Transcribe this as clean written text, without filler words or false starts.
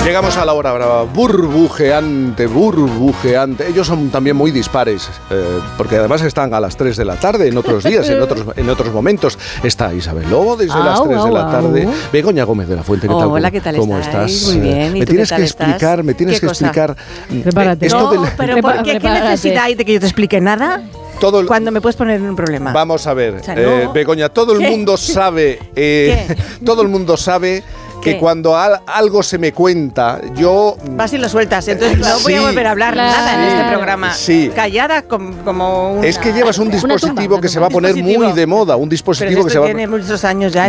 Llegamos a la hora brava, burbujeante. Ellos son también muy dispares, porque además están a las 3 de la tarde, en otros días, en otros momentos. Está Isabel Lobo desde las 3 de la tarde. Begoña Gómez de la Fuente, ¿qué tal? Hola, ¿qué tal ¿Cómo estáis? estás? Muy bien. ¿Y me tú tienes qué que tal explicar, estás? me tienes que explicar. Prepárate. Esto No, pero ¿por qué? ¿Qué necesidad hay de que yo te explique nada? Cuando me puedes poner en un problema. Vamos a ver, O sea, no. Begoña, todo el mundo sabe, todo el mundo sabe que cuando algo se me cuenta, yo... Vas y lo sueltas, entonces no voy a volver a hablar nada en este programa. Sí. Callada como una... Es que llevas un dispositivo que se va a poner muy de moda, un dispositivo pero que se va a... tiene muchos años ya.